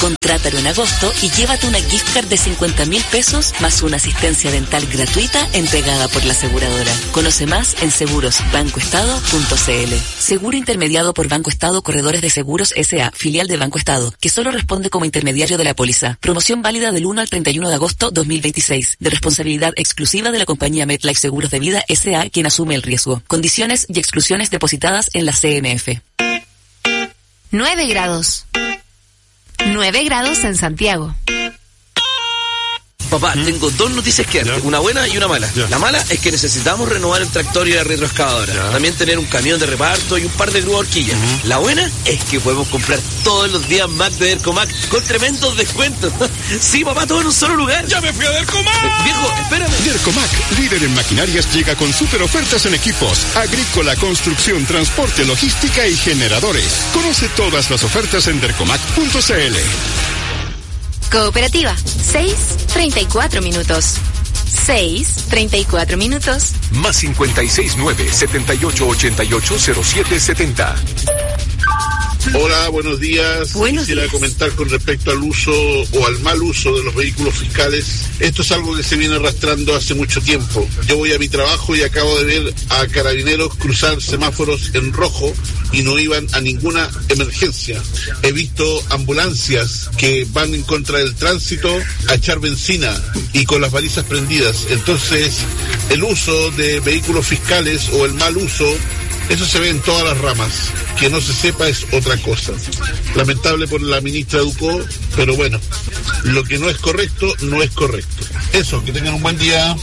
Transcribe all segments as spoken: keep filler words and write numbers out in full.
Contrátalo en agosto y llévate una gift card de cincuenta mil pesos más una asistencia dental gratuita entregada por la aseguradora. Conoce más en seguros banco estado punto c l. Seguro intermediado por Banco Estado Corredores de Seguros S A, filial de Banco Estado, que solo responde como intermediario de la póliza. Promoción válida del uno al treinta y uno de agosto dos mil veintiséis. De responsabilidad exclusiva de la compañía MetLife Seguros de Vida S A, quien asume el riesgo. Condiciones y exclusiones depositadas en la C M F. nueve grados. nueve grados en Santiago. Papá, ¿Mm? tengo dos noticias que darte, una buena y una mala. Ya. La mala es que necesitamos renovar el tractor y la retroexcavadora. Ya. También tener un camión de reparto y un par de grúas horquillas. Uh-huh. La buena es que podemos comprar todos los días Mac de Dercomac con tremendos descuentos. Sí, papá, todo en un solo lugar. ¡Ya me fui a Dercomac! Eh, viejo, espérame. Dercomac, líder en maquinarias, llega con super ofertas en equipos, agrícola, construcción, transporte, logística y generadores. Conoce todas las ofertas en dercomac punto c l. Cooperativa, seis, treinta y cuatro minutos. seis, treinta y cuatro minutos. Más cincuenta y seis nueve, setenta y ocho ochenta y ocho, cero siete setenta. Hola, buenos días. Buenos Quisiera días. comentar con respecto al uso o al mal uso de los vehículos fiscales. Esto es algo que se viene arrastrando hace mucho tiempo. Yo voy a mi trabajo y acabo de ver a carabineros cruzar semáforos en rojo y no iban a ninguna emergencia. He visto ambulancias que van en contra del tránsito a echar benzina y con las balizas prendidas. Entonces, el uso de vehículos fiscales o el mal uso, eso se ve en todas las ramas. Que no se sepa es otra cosa. Lamentable por la ministra Ducó, pero bueno, lo que no es correcto, no es correcto. Eso, que tengan un buen día.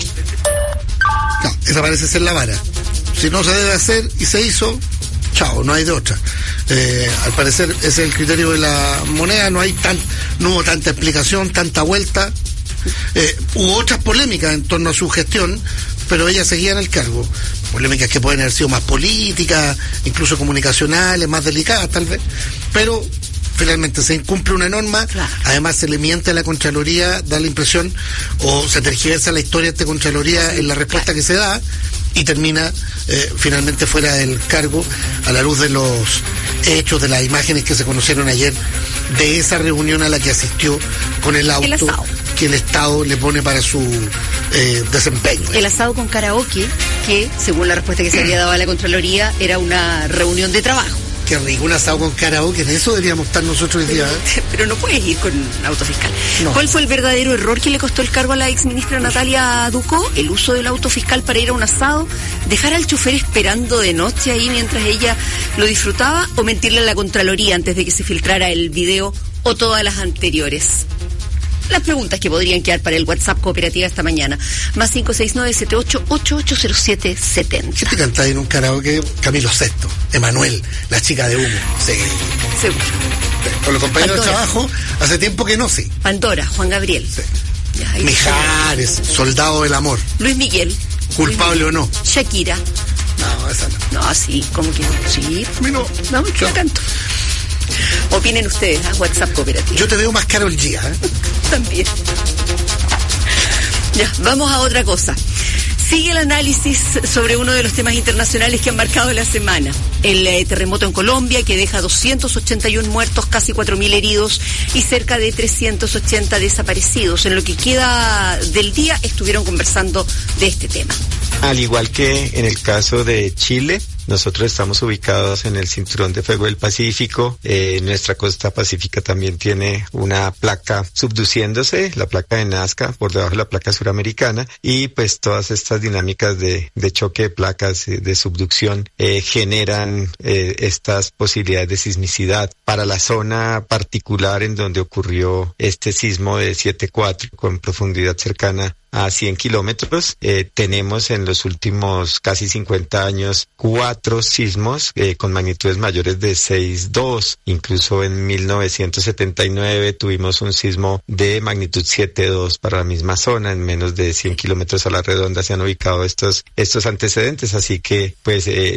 No, esa parece ser la vara. Si no se debe hacer y se hizo, chao, no hay de otra. Eh, al parecer ese es el criterio de la moneda, no hay tan, no hubo tanta explicación, tanta vuelta. Eh, hubo otras polémicas en torno a su gestión, pero ella seguía en el cargo. Polémicas que pueden haber sido más políticas, incluso comunicacionales, más delicadas tal vez, pero finalmente se incumple una norma, claro. Además se le miente a la Contraloría, da la impresión, o se tergiversa la historia de Contraloría en la respuesta, claro, que se da, y termina eh, finalmente fuera del cargo a la luz de los hechos, de las imágenes que se conocieron ayer de esa reunión a la que asistió con el auto el que el Estado le pone para su eh, desempeño. El asado con karaoke, que según la respuesta que se había dado a la Contraloría era una reunión de trabajo. Qué rico, un asado con karaoke, en eso deberíamos estar nosotros hoy día. ¿eh? Pero no puedes ir con auto fiscal. No. ¿Cuál fue el verdadero error que le costó el cargo a la exministra Natalia Ducó? El uso del auto fiscal para ir a un asado, dejar al chofer esperando de noche ahí mientras ella lo disfrutaba, o mentirle a la Contraloría antes de que se filtrara el video, o todas las anteriores. Las preguntas que podrían quedar para el WhatsApp Cooperativa esta mañana. Más cinco seis nueve, siete ocho, ocho ocho cero siete, siete cero. ¿Qué te canta en un karaoke? Camilo Sesto, Emanuel, la chica de humo. Sí. Seguro. Con los compañeros Pandora. de trabajo, hace tiempo que no, sí. Pandora, Juan Gabriel. Sí. Ya, ahí Mijares, está. Soldado del Amor. Luis Miguel. Culpable Luis Miguel. o no. Shakira. No, esa no. No, sí, ¿cómo que no? Sí. A mí no. No, yo la canto. Opinen ustedes, a WhatsApp Cooperativa. Yo te veo más caro el día, ¿eh? También. Ya, vamos a otra cosa. Sigue el análisis sobre uno de los temas internacionales que han marcado la semana. El eh, terremoto en Colombia, que deja doscientos ochenta y uno muertos, casi cuatro mil heridos y cerca de trescientos ochenta desaparecidos. En lo que queda del día estuvieron conversando de este tema. Al igual que en el caso de Chile, nosotros estamos ubicados en el cinturón de fuego del Pacífico. Eh, nuestra costa pacífica también tiene una placa subduciéndose, la placa de Nazca, por debajo de la placa suramericana, y pues todas estas dinámicas de, de choque de placas, de subducción, eh, generan eh, estas posibilidades de sismicidad. Para la zona particular en donde ocurrió este sismo de siete punto cuatro con profundidad cercana a cien kilómetros, eh, tenemos en los últimos casi cincuenta años cuatro sismos eh, con magnitudes mayores de seis punto dos. Incluso en mil novecientos setenta y nueve tuvimos un sismo de magnitud siete punto dos para la misma zona. En menos de cien kilómetros a la redonda se han ubicado estos estos antecedentes, así que pues eh,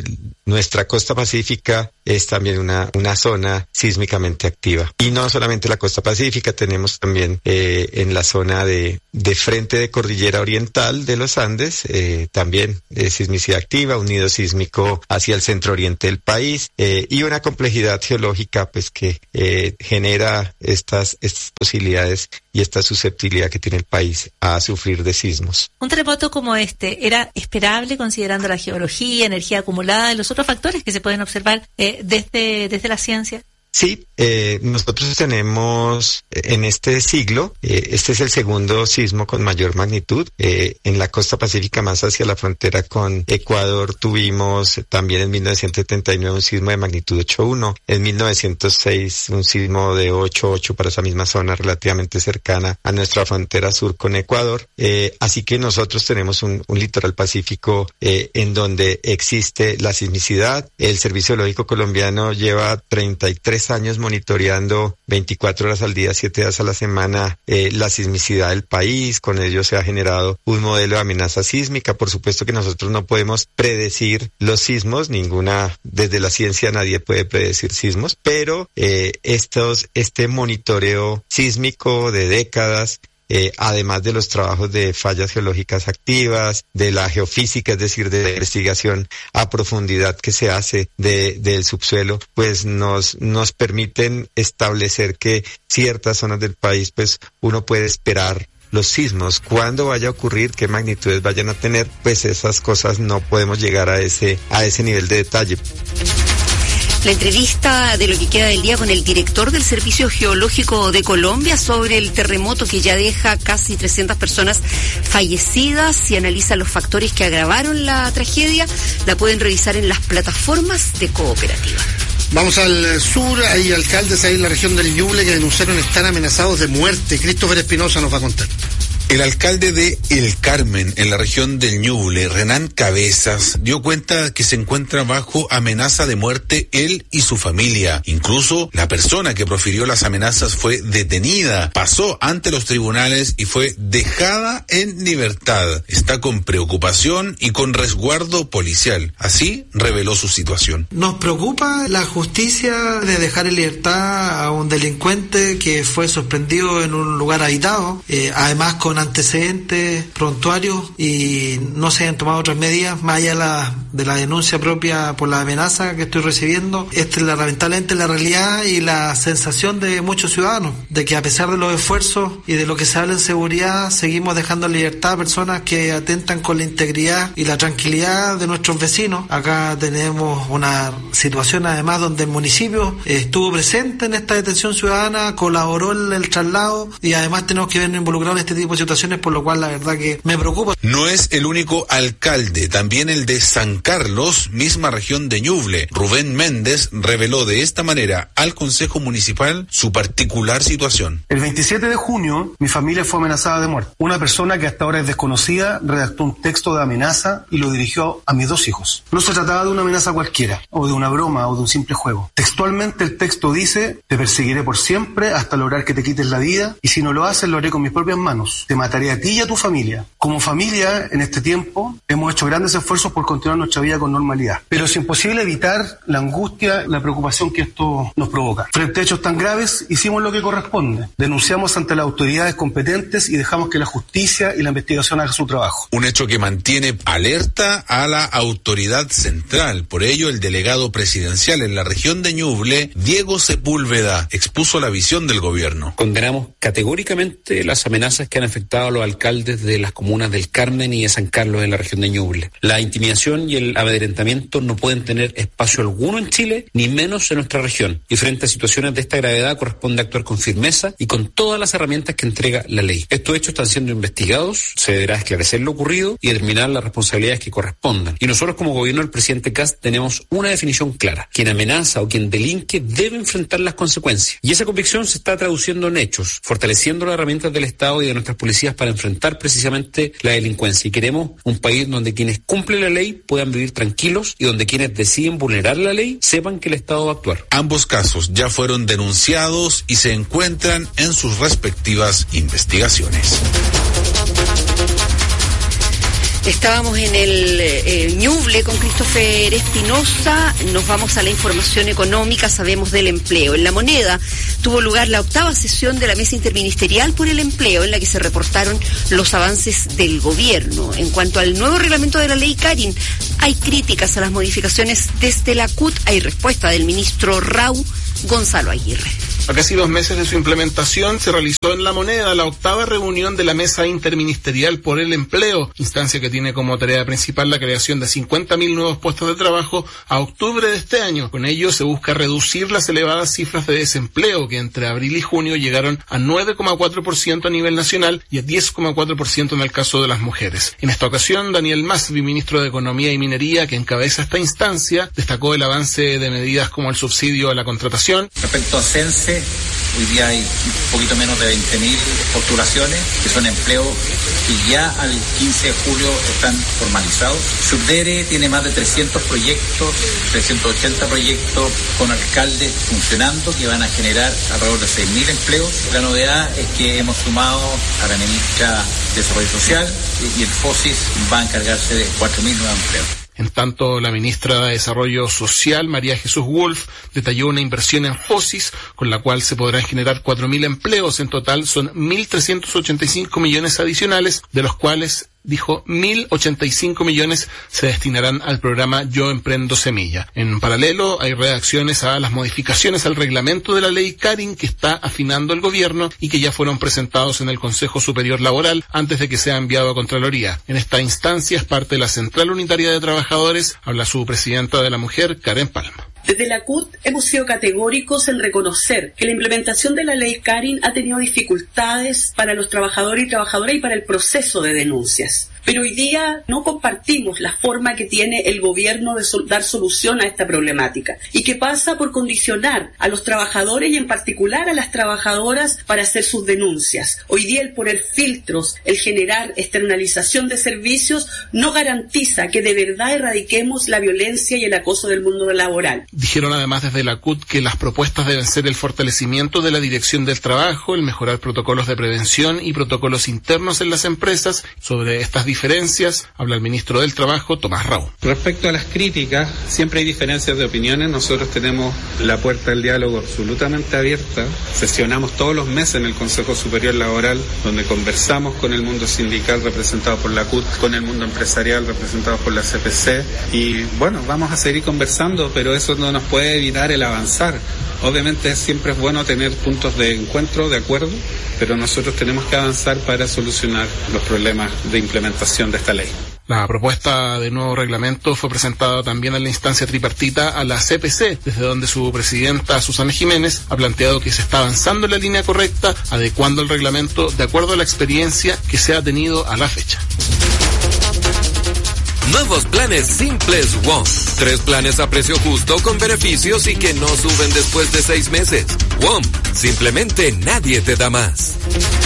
nuestra costa pacífica es también una, una zona sísmicamente activa. Y no solamente la costa pacífica, tenemos también eh, en la zona de, de frente de cordillera oriental de los Andes, eh, también eh, sismicidad activa, un nido sísmico hacia el centro oriente del país, eh, y una complejidad geológica pues que eh, genera estas, estas posibilidades y esta susceptibilidad que tiene el país a sufrir de sismos. Un terremoto como este, ¿era esperable considerando la geología, energía acumulada y los otros factores que se pueden observar eh, desde, desde la ciencia? Sí, eh, nosotros tenemos en este siglo, eh, este es el segundo sismo con mayor magnitud. Eh, en la costa pacífica, más hacia la frontera con Ecuador, tuvimos también en mil novecientos setenta y nueve un sismo de magnitud ocho punto uno. En mil novecientos seis un sismo de ocho punto ocho para esa misma zona relativamente cercana a nuestra frontera sur con Ecuador. Eh, así que nosotros tenemos un, un litoral pacífico eh, en donde existe la sismicidad. El Servicio Geológico Colombiano lleva treinta y tres años monitoreando veinticuatro horas al día, siete días a la semana, eh, la sismicidad del país. Con ello se ha generado un modelo de amenaza sísmica. Por supuesto que nosotros no podemos predecir los sismos, ninguna, desde la ciencia nadie puede predecir sismos, pero eh, estos, este monitoreo sísmico de décadas, Eh, además de los trabajos de fallas geológicas activas, de la geofísica, es decir, de la investigación a profundidad que se hace de, del subsuelo, pues nos, nos permiten establecer que ciertas zonas del país, pues uno puede esperar los sismos. Cuándo vaya a ocurrir, qué magnitudes vayan a tener, pues esas cosas no podemos llegar a ese, a ese nivel de detalle. La entrevista de lo que queda del día con el director del Servicio Geológico de Colombia sobre el terremoto que ya deja casi trescientas personas fallecidas y analiza los factores que agravaron la tragedia, la pueden revisar en las plataformas de Cooperativa. Vamos al sur, hay alcaldes ahí en la región del Ñuble que denunciaron estar amenazados de muerte. Christopher Espinosa nos va a contar. El alcalde de El Carmen, en la región del Ñuble, Renán Cabezas, dio cuenta que se encuentra bajo amenaza de muerte él y su familia. Incluso la persona que profirió las amenazas fue detenida, pasó ante los tribunales y fue dejada en libertad. Está con preocupación y con resguardo policial. Así reveló su situación. Nos preocupa la justicia de dejar en libertad a un delincuente que fue sorprendido en un lugar habitado, eh, además con antecedentes prontuarios, y no se han tomado otras medidas más allá de la, de la denuncia propia por la amenaza que estoy recibiendo. Esta es la, lamentablemente la realidad y la sensación de muchos ciudadanos, de que a pesar de los esfuerzos y de lo que se habla en seguridad, seguimos dejando en libertad a personas que atentan con la integridad y la tranquilidad de nuestros vecinos. Acá tenemos una situación además donde el municipio estuvo presente en esta detención ciudadana, colaboró en el traslado, y además tenemos que vernos involucrados en este tipo de situaciones, por lo cual la verdad que me preocupa. No es el único alcalde, también el de San Carlos, misma región de Ñuble, Rubén Méndez, reveló de esta manera al Consejo Municipal su particular situación. El veintisiete de junio, mi familia fue amenazada de muerte. Una persona que hasta ahora es desconocida redactó un texto de amenaza y lo dirigió a mis dos hijos. No se trataba de una amenaza cualquiera, o de una broma, o de un simple juego. Textualmente el texto dice: te perseguiré por siempre hasta lograr que te quites la vida, y si no lo haces lo haré con mis propias manos. Te mataré a ti y a tu familia. Como familia, en este tiempo, hemos hecho grandes esfuerzos por continuar nuestra vida con normalidad. Pero es imposible evitar la angustia, la preocupación que esto nos provoca. Frente a hechos tan graves, hicimos lo que corresponde. Denunciamos ante las autoridades competentes y dejamos que la justicia y la investigación hagan su trabajo. Un hecho que mantiene alerta a la autoridad central. Por ello, el delegado presidencial en la región de Ñuble, Diego Sepúlveda, expuso la visión del gobierno. Condenamos categóricamente las amenazas que han afectado a los alcaldes de las comunas del Carmen y de San Carlos en la región de Ñuble. La intimidación y el amedrentamiento no pueden tener espacio alguno en Chile, ni menos en nuestra región. Y frente a situaciones de esta gravedad corresponde actuar con firmeza y con todas las herramientas que entrega la ley. Estos hechos están siendo investigados, se deberá esclarecer lo ocurrido y determinar las responsabilidades que correspondan. Y nosotros como gobierno del presidente Kast tenemos una definición clara. Quien amenaza o quien delinque debe enfrentar las consecuencias. Y esa convicción se está traduciendo en hechos, fortaleciendo las herramientas del Estado y de nuestras policías para enfrentar precisamente la delincuencia. Y queremos un país donde quienes cumplen la ley puedan vivir tranquilos y donde quienes deciden vulnerar la ley sepan que el Estado va a actuar. Ambos casos ya fueron denunciados y se encuentran en sus respectivas investigaciones. Estábamos en el eh, Ñuble con Christopher Espinosa. Nos vamos a la información económica, sabemos del empleo. En La Moneda tuvo lugar la octava sesión de la Mesa Interministerial por el Empleo, en la que se reportaron los avances del gobierno. En cuanto al nuevo reglamento de la ley Carin, hay críticas a las modificaciones desde la C U T. Hay respuesta del ministro Rau, Gonzalo Aguirre. A casi dos meses de su implementación se realizó en La Moneda la octava reunión de la Mesa Interministerial por el Empleo, instancia que tiene como tarea principal la creación de cincuenta mil nuevos puestos de trabajo a octubre de este año. Con ello se busca reducir las elevadas cifras de desempleo que entre abril y junio llegaron a nueve coma cuatro por ciento a nivel nacional y a diez coma cuatro por ciento en el caso de las mujeres. En esta ocasión, Daniel Masri, ministro de Economía y Minería, que encabeza esta instancia, destacó el avance de medidas como el subsidio a la contratación. Respecto a CENSE, hoy día hay un poquito menos de veinte mil postulaciones, que son empleos que ya al quince de julio están formalizados. Subdere tiene más de trescientos proyectos, trescientos ochenta proyectos con alcaldes funcionando que van a generar alrededor de seis mil empleos. La novedad es que hemos sumado a la ministra de Desarrollo Social y el FOSIS va a encargarse de cuatro mil nuevos empleos. En tanto, la ministra de Desarrollo Social, María Jesús Wolf, detalló una inversión en FOSIS con la cual se podrán generar cuatro mil empleos. En total son mil trescientos ochenta y cinco millones adicionales, de los cuales, dijo, mil ochenta y cinco millones se destinarán al programa Yo Emprendo Semilla. En paralelo, hay reacciones a las modificaciones al reglamento de la ley Carin que está afinando el gobierno y que ya fueron presentados en el Consejo Superior Laboral antes de que sea enviado a Contraloría. En esta instancia es parte de la Central Unitaria de Trabajadores, habla su presidenta de la mujer, Karen Palma. Desde la C U T hemos sido categóricos en reconocer que la implementación de la ley Carin ha tenido dificultades para los trabajadores y trabajadoras y para el proceso de denuncias. Pero hoy día no compartimos la forma que tiene el gobierno de sol- dar solución a esta problemática y que pasa por condicionar a los trabajadores y en particular a las trabajadoras para hacer sus denuncias. Hoy día el poner filtros, el generar externalización de servicios no garantiza que de verdad erradiquemos la violencia y el acoso del mundo laboral. Dijeron además desde la C U T que las propuestas deben ser el fortalecimiento de la dirección del trabajo, el mejorar protocolos de prevención y protocolos internos en las empresas. Sobre estas diferencias habla el ministro del Trabajo, Tomás Rau. Respecto a las críticas, siempre hay diferencias de opiniones. Nosotros tenemos la puerta del diálogo absolutamente abierta. Sesionamos todos los meses en el Consejo Superior Laboral, donde conversamos con el mundo sindical representado por la C U T, con el mundo empresarial representado por la C P C. Y bueno, vamos a seguir conversando, pero eso no nos puede evitar el avanzar. Obviamente siempre es bueno tener puntos de encuentro, de acuerdo, pero nosotros tenemos que avanzar para solucionar los problemas de implementación de esta ley. La propuesta de nuevo reglamento fue presentada también en la instancia tripartita a la C P C, desde donde su presidenta, Susana Jiménez, ha planteado que se está avanzando en la línea correcta, adecuando el reglamento de acuerdo a la experiencia que se ha tenido a la fecha. Nuevos planes simples WOM. Tres planes a precio justo con beneficios y que no suben después de seis meses. WOM. Simplemente nadie te da más.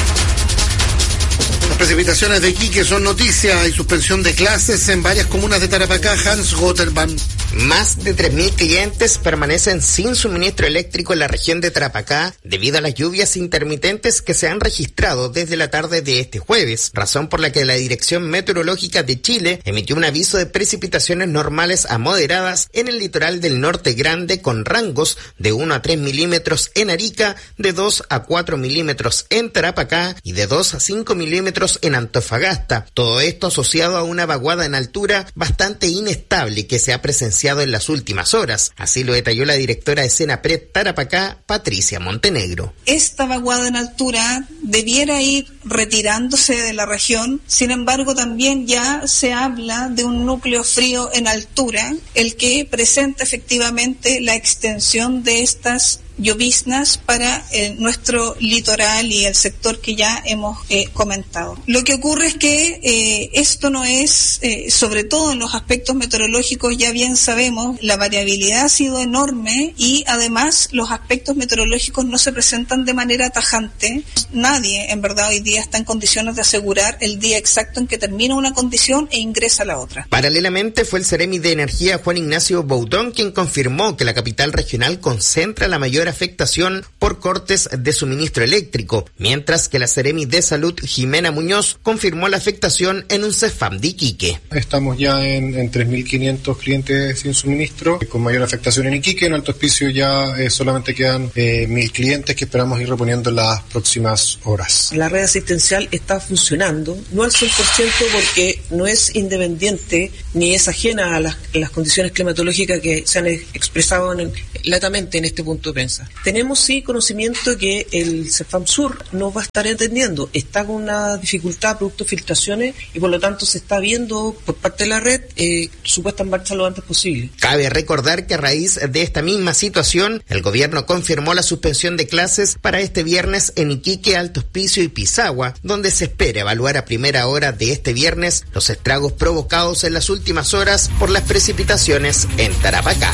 Las precipitaciones de Iquique son noticia. Hay suspensión de clases en varias comunas de Tarapacá. Hans Gotterman. Más de tres mil clientes permanecen sin suministro eléctrico en la región de Tarapacá debido a las lluvias intermitentes que se han registrado desde la tarde de este jueves, razón por la que la Dirección Meteorológica de Chile emitió un aviso de precipitaciones normales a moderadas en el litoral del Norte Grande con rangos de uno a tres milímetros en Arica, de dos a cuatro milímetros en Tarapacá y de dos a cinco milímetros en Antofagasta. Todo esto asociado a una vaguada en altura bastante inestable que se ha presenciado en las últimas horas. Así lo detalló la directora de Senapred Tarapacá, Patricia Montenegro. Esta vaguada en altura debiera ir retirándose de la región, sin embargo también ya se habla de un núcleo frío en altura, el que presenta efectivamente la extensión de estas lloviznas para eh, nuestro litoral y el sector que ya hemos eh, comentado. Lo que ocurre es que eh, esto no es, eh, sobre todo en los aspectos meteorológicos, ya bien sabemos, la variabilidad ha sido enorme y además los aspectos meteorológicos no se presentan de manera tajante. Nadie, en verdad, hoy día está en condiciones de asegurar el día exacto en que termina una condición e ingresa la otra. Paralelamente fue el Ceremi de Energía Juan Ignacio Boudón quien confirmó que la capital regional concentra la mayor mayor afectación por cortes de suministro eléctrico, mientras que la Seremi de Salud, Jimena Muñoz, confirmó la afectación en un CEFAM de Iquique. Estamos ya en, en tres mil quinientos clientes sin suministro, con mayor afectación en Iquique. En Alto Hospicio ya eh, solamente quedan eh, mil clientes que esperamos ir reponiendo en las próximas horas. La red asistencial está funcionando, no al cien por ciento porque no es independiente ni es ajena a las, las condiciones climatológicas que se han expresado en el, latamente en este punto de prensa. Tenemos sí conocimiento que el CEFAM Sur no va a estar atendiendo, está con una dificultad producto de filtraciones y por lo tanto se está viendo por parte de la red eh, su puesta en marcha lo antes posible. Cabe recordar que a raíz de esta misma situación, el gobierno confirmó la suspensión de clases para este viernes en Iquique, Alto Hospicio y Pisagua, donde se espera evaluar a primera hora de este viernes los estragos provocados en las últimas horas por las precipitaciones en Tarapacá.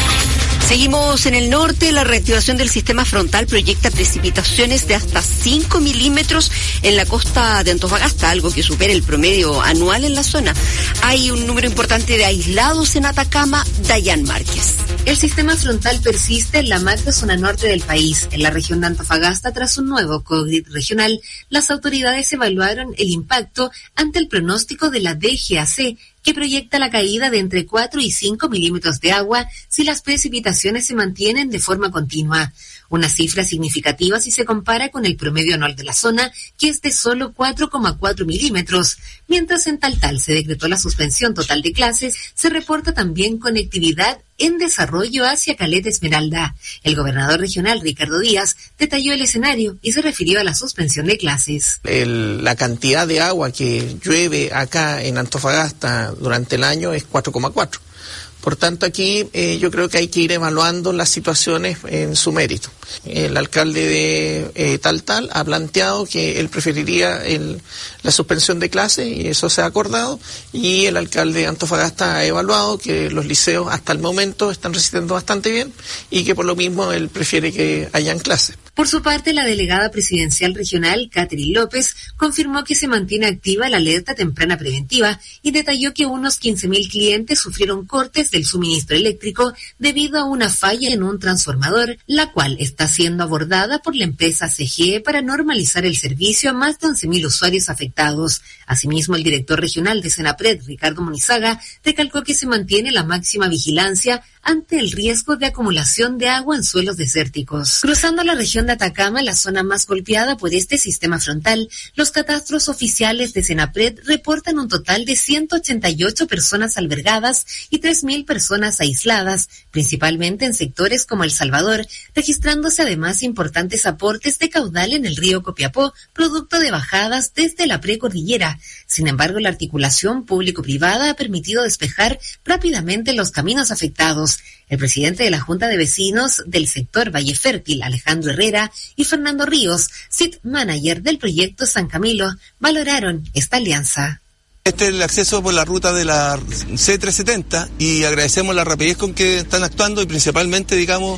Seguimos en el norte. La reactivación del sistema frontal proyecta precipitaciones de hasta cinco milímetros en la costa de Antofagasta, algo que supera el promedio anual en la zona. Hay un número importante de aislados en Atacama. Dayan Márquez. El sistema frontal persiste en la macro zona norte del país. En la región de Antofagasta, tras un nuevo COVID regional, las autoridades evaluaron el impacto ante el pronóstico de la D G A C, que proyecta la caída de entre cuatro y cinco milímetros de agua si las precipitaciones se mantienen de forma continua. Una cifra significativa si se compara con el promedio anual de la zona, que es de solo cuatro coma cuatro milímetros. Mientras en Taltal se decretó la suspensión total de clases, se reporta también conectividad en desarrollo hacia Caleta Esmeralda. El gobernador regional, Ricardo Díaz, detalló el escenario y se refirió a la suspensión de clases. El, la cantidad de agua que llueve acá en Antofagasta durante el año es cuatro coma cuatro. Por tanto, aquí eh, yo creo que hay que ir evaluando las situaciones en su mérito. El alcalde de eh, Taltal ha planteado que él preferiría el, la suspensión de clases y eso se ha acordado, y el alcalde de Antofagasta ha evaluado que los liceos hasta el momento están resistiendo bastante bien y que por lo mismo él prefiere que hayan clases. Por su parte, la delegada presidencial regional, Catherine López, confirmó que se mantiene activa la alerta temprana preventiva y detalló que unos quince mil clientes sufrieron cortes del suministro eléctrico debido a una falla en un transformador, la cual está siendo abordada por la empresa C G E para normalizar el servicio a más de once mil usuarios afectados. Asimismo, el director regional de Senapred, Ricardo Monizaga, recalcó que se mantiene la máxima vigilancia ante el riesgo de acumulación de agua en suelos desérticos. Cruzando la región de Atacama, la zona más golpeada por este sistema frontal, los catastros oficiales de Senapred reportan un total de ciento ochenta y ocho personas albergadas y tres mil personas aisladas, principalmente en sectores como El Salvador, registrándose además importantes aportes de caudal en el río Copiapó, producto de bajadas desde la precordillera. Sin embargo, la articulación público-privada ha permitido despejar rápidamente los caminos afectados. El presidente de la Junta de Vecinos del sector Valle Fértil, Alejandro Herrera, y Fernando Ríos, S I T Manager del proyecto San Camilo, valoraron esta alianza. Este es el acceso por la ruta de la C trescientos setenta y agradecemos la rapidez con que están actuando y principalmente, digamos,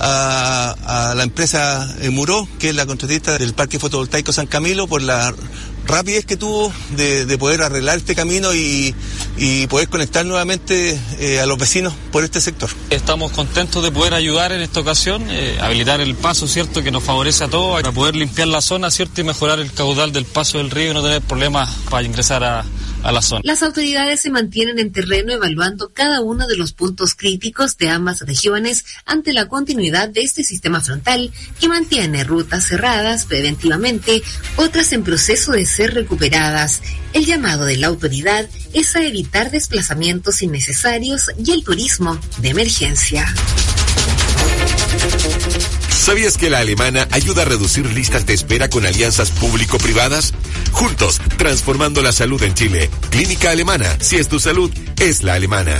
a, a la empresa Muró, que es la contratista del Parque Fotovoltaico San Camilo, por la rapidez que tuvo de, de poder arreglar este camino y, y poder conectar nuevamente eh, a los vecinos por este sector. Estamos contentos de poder ayudar en esta ocasión, eh, habilitar el paso, ¿cierto?, que nos favorece a todos, para poder limpiar la zona, ¿cierto?, y mejorar el caudal del paso del río y no tener problemas para ingresar a a la zona. Las autoridades se mantienen en terreno evaluando cada uno de los puntos críticos de ambas regiones ante la continuidad de este sistema frontal que mantiene rutas cerradas preventivamente, otras en proceso de ser recuperadas. El llamado de la autoridad es a evitar desplazamientos innecesarios y el turismo de emergencia. ¿Sabías que la Alemana ayuda a reducir listas de espera con alianzas público-privadas? Juntos, transformando la salud en Chile. Clínica Alemana. Si es tu salud, es la Alemana.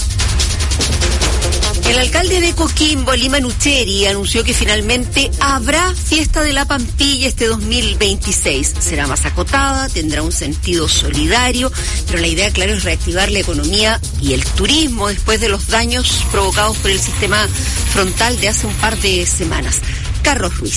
El alcalde de Coquimbo, Lima Nucheri, anunció que finalmente habrá fiesta de la Pampilla este dos mil veintiséis. Será más acotada, tendrá un sentido solidario, pero la idea, claro, es reactivar la economía y el turismo después de los daños provocados por el sistema frontal de hace un par de semanas. Carlos Ruiz.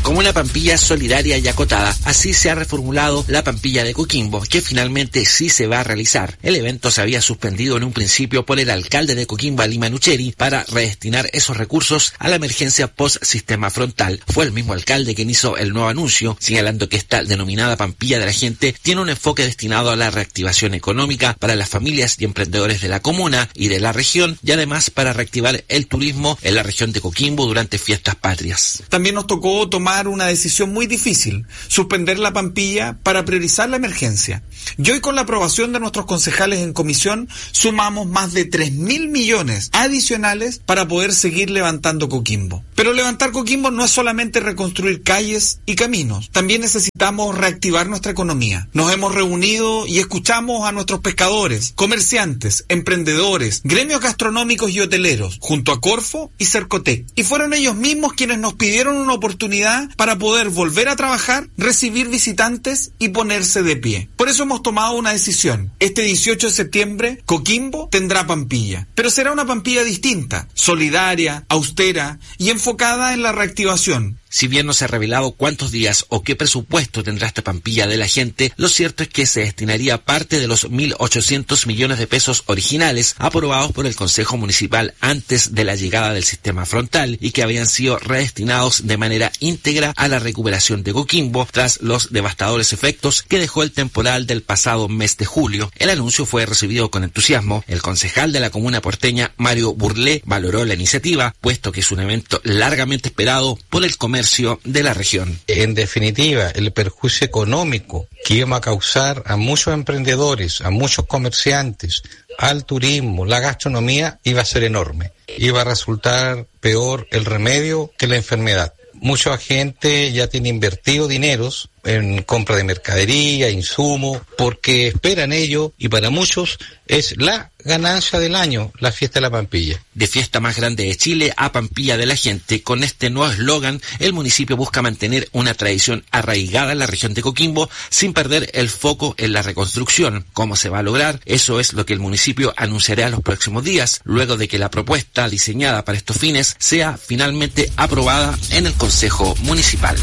como una Pampilla solidaria y acotada. Así se ha reformulado la Pampilla de Coquimbo, que finalmente sí se va a realizar. El evento se había suspendido en un principio por el alcalde de Coquimbo, Ali Manucheri, para redestinar esos recursos a la emergencia post-sistema frontal. Fue el mismo alcalde quien hizo el nuevo anuncio, señalando que esta denominada Pampilla de la Gente tiene un enfoque destinado a la reactivación económica para las familias y emprendedores de la comuna y de la región, y además para reactivar el turismo en la región de Coquimbo durante fiestas patrias. También nos tocó tomar una decisión muy difícil, suspender la Pampilla para priorizar la emergencia. Y hoy, con la aprobación de nuestros concejales en comisión, sumamos más de tres mil millones adicionales para poder seguir levantando Coquimbo. Pero levantar Coquimbo no es solamente reconstruir calles y caminos, también necesitamos reactivar nuestra economía. Nos hemos reunido y escuchamos a nuestros pescadores, comerciantes, emprendedores, gremios gastronómicos y hoteleros, junto a Corfo y Cercotec. Y fueron ellos mismos quienes nos pidieron una oportunidad para poder volver a trabajar, recibir visitantes y ponerse de pie. Por eso hemos tomado una decisión. Este dieciocho de septiembre, Coquimbo tendrá Pampilla, pero será una Pampilla distinta, solidaria, austera y enfocada en la reactivación. Si bien no se ha revelado cuántos días o qué presupuesto tendrá esta Pampilla de la Gente, lo cierto es que se destinaría parte de los mil ochocientos millones de pesos originales aprobados por el Consejo Municipal antes de la llegada del sistema frontal y que habían sido redestinados de manera íntegra a la recuperación de Coquimbo tras los devastadores efectos que dejó el temporal del pasado mes de julio. El anuncio fue recibido con entusiasmo. El concejal de la comuna porteña, Mario Burlé, valoró la iniciativa, puesto que es un evento largamente esperado por el comercio de la región. En definitiva, el perjuicio económico que íbamos a causar a muchos emprendedores, a muchos comerciantes, al turismo, la gastronomía, iba a ser enorme. Iba a resultar peor el remedio que la enfermedad. Mucha gente ya tiene invertido dineros en compra de mercadería, insumos, porque esperan ello, y para muchos es la ganancia del año, la fiesta de la Pampilla. De fiesta más grande de Chile a Pampilla de la Gente, con este nuevo eslogan, el municipio busca mantener una tradición arraigada en la región de Coquimbo sin perder el foco en la reconstrucción. ¿Cómo se va a lograr? Eso es lo que el municipio anunciará en los próximos días, luego de que la propuesta diseñada para estos fines sea finalmente aprobada en el Consejo Municipal.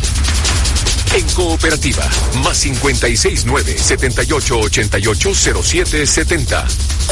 En Cooperativa, más cincuenta y seis nueve, setenta y ocho ochenta y ocho cero siete setenta.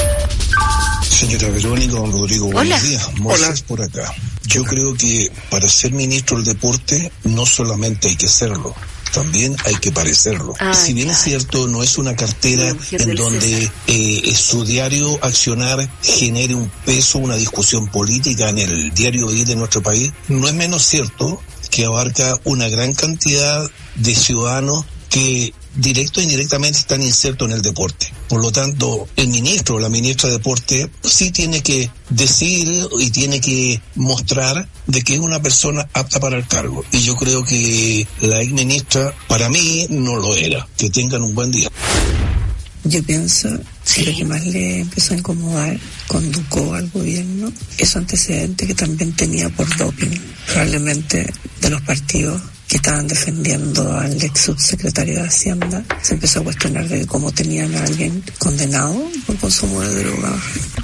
Señora Verónica, don Rodrigo, Hola. buenos días. Moisés por acá. Yo creo que para ser ministro del deporte no solamente hay que serlo, también hay que parecerlo. Ah, si bien claro. es cierto, no es una cartera en donde eh, su diario accionar genere un peso, una discusión política en el diario vivir de nuestro país, no es menos cierto que abarca una gran cantidad de ciudadanos que directo e indirectamente están insertos en el deporte. Por lo tanto, el ministro o la ministra de Deporte sí tiene que decir y tiene que mostrar de que es una persona apta para el cargo. Y yo creo que la ex ministra, para mí, no lo era. Que tengan un buen día. Yo pienso que lo que más le empezó a incomodar conducó al gobierno es antecedente que también tenía por doping, probablemente de los partidos que estaban defendiendo al ex subsecretario de Hacienda. Se empezó a cuestionar de cómo tenían a alguien condenado por consumo de drogas.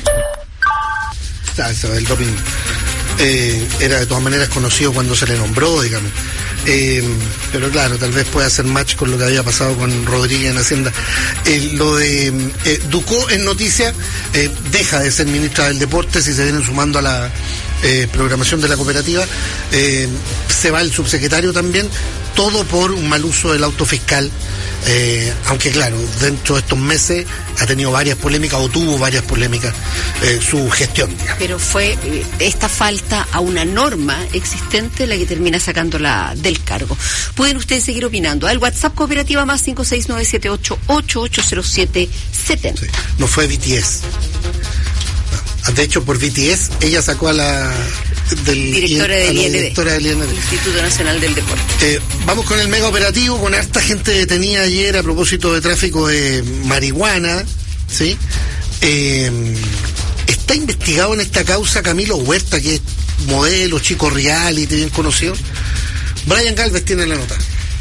Ah, el doping eh, era de todas maneras conocido cuando se le nombró, digamos. Eh, pero claro, tal vez pueda hacer match con lo que había pasado con Rodríguez en Hacienda. Eh, lo de eh, Ducó en noticias, eh, deja de ser ministra del Deporte si se vienen sumando a la eh, programación de la cooperativa. Eh, se va el subsecretario también, todo por un mal uso del auto fiscal. Eh, aunque claro, dentro de estos meses ha tenido varias polémicas o tuvo varias polémicas eh, su gestión, digamos. Pero fue eh, esta falta a una norma existente la que termina sacándola del cargo. Pueden ustedes seguir opinando al WhatsApp Cooperativa más cinco seis nueve siete ocho ocho ocho cero siete setenta. Sí, no fue B T S. De hecho, por B T S ella sacó a la del, directora a del la I N D, directora del I N D. Instituto Nacional del Deporte. Eh, vamos con el mega operativo, con harta gente detenida ayer a propósito de tráfico de marihuana, ¿sí? Eh, está investigado en esta causa Camilo Huerta, que es modelo, chico reality, bien conocido. Brian Galvez tiene la nota.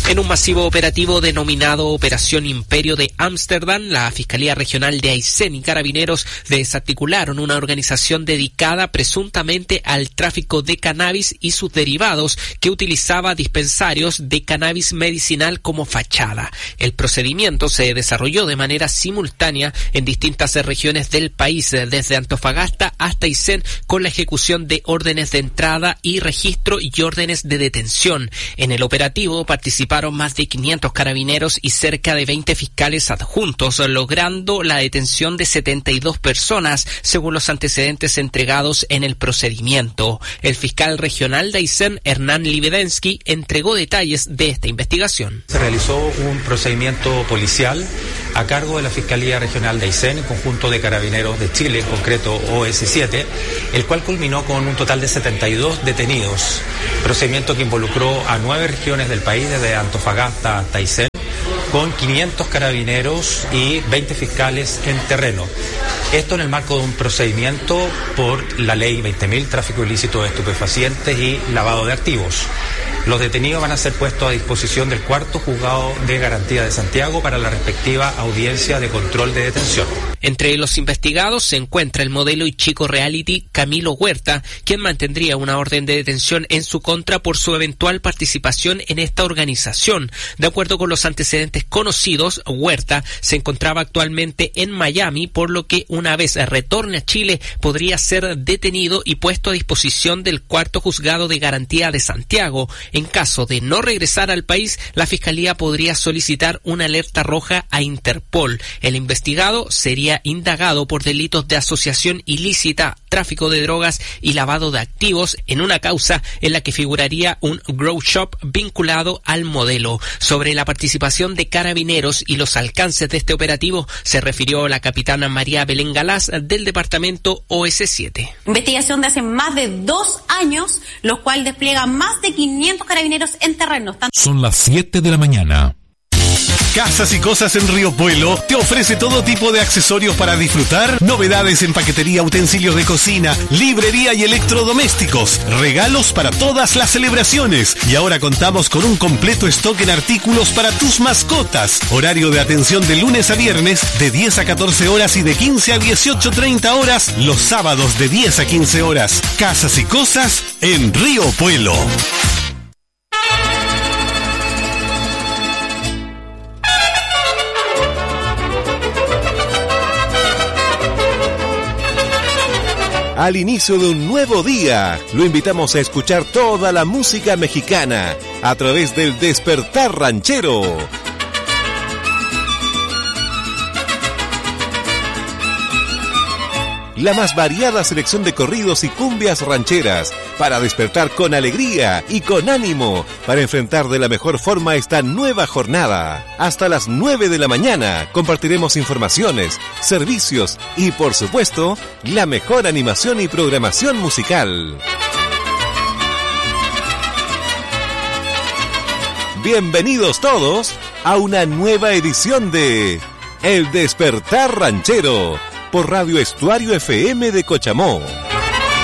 En un masivo operativo denominado Operación Imperio de Ámsterdam, la Fiscalía Regional de Aysén y Carabineros desarticularon una organización dedicada presuntamente al tráfico de cannabis y sus derivados que utilizaba dispensarios de cannabis medicinal como fachada. El procedimiento se desarrolló de manera simultánea en distintas regiones del país, desde Antofagasta hasta Aysén, con la ejecución de órdenes de entrada y registro y órdenes de detención. En el operativo participaron más de quinientos carabineros y cerca de veinte fiscales adjuntos, logrando la detención de setenta y dos personas, según los antecedentes entregados en el procedimiento. El fiscal regional de Aysén, Hernán Libedensky, entregó detalles de esta investigación. Se realizó un procedimiento policial a cargo de la Fiscalía Regional de Aysén, conjunto de Carabineros de Chile, en concreto O S siete, el cual culminó con un total de setenta y dos detenidos. Procedimiento que involucró a nueve regiones del país, desde Antofagasta hasta Aysén, con quinientos carabineros y veinte fiscales en terreno. Esto en el marco de un procedimiento por la ley veinte mil, tráfico ilícito de estupefacientes y lavado de activos. Los detenidos van a ser puestos a disposición del cuarto juzgado de garantía de Santiago para la respectiva audiencia de control de detención. Entre los investigados se encuentra el modelo y chico reality Camilo Huerta, quien mantendría una orden de detención en su contra por su eventual participación en esta organización. De acuerdo con los antecedentes conocidos, Huerta se encontraba actualmente en Miami, por lo que una vez retorne a Chile podría ser detenido y puesto a disposición del cuarto juzgado de garantía de Santiago. En caso de no regresar al país, la Fiscalía podría solicitar una alerta roja a Interpol. El investigado sería indagado por delitos de asociación ilícita, tráfico de drogas y lavado de activos en una causa en la que figuraría un grow shop vinculado al modelo. Sobre la participación de carabineros y los alcances de este operativo se refirió la capitana María Belén Galás del departamento O S siete. Investigación de hace más de dos años, los cuales despliegan más de quinientos carabineros en terreno. Son las siete de la mañana. Casas y Cosas en Río Puelo te ofrece todo tipo de accesorios para disfrutar, novedades en paquetería, utensilios de cocina, librería y electrodomésticos, regalos para todas las celebraciones. Y ahora contamos con un completo stock en artículos para tus mascotas. Horario de atención de lunes a viernes de diez a catorce horas y de quince a dieciocho treinta horas los sábados de diez a quince horas. Casas y Cosas en Río Puelo. Al inicio de un nuevo día, lo invitamos a escuchar toda la música mexicana a través del Despertar Ranchero. La más variada selección de corridos y cumbias rancheras para despertar con alegría y con ánimo para enfrentar de la mejor forma esta nueva jornada. Hasta las nueve de la mañana compartiremos informaciones, servicios y, por supuesto, la mejor animación y programación musical. Bienvenidos todos a una nueva edición de El Despertar Ranchero por Radio Estuario F M de Cochamó.